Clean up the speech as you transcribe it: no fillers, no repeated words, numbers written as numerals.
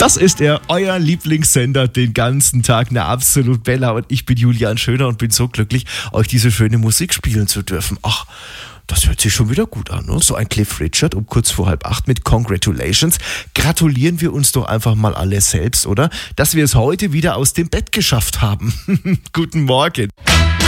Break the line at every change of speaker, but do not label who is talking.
Das ist er, euer Lieblingssender den ganzen Tag. Na, absolut Bella. Und ich bin Julian Schöner und bin so glücklich, euch diese schöne Musik spielen zu dürfen. Ach, das hört sich schon wieder gut an, ne? So ein Cliff Richard um kurz vor 7:30 mit Congratulations. Gratulieren wir uns doch einfach mal alle selbst, oder? Dass wir es heute wieder aus dem Bett geschafft haben. Guten Morgen.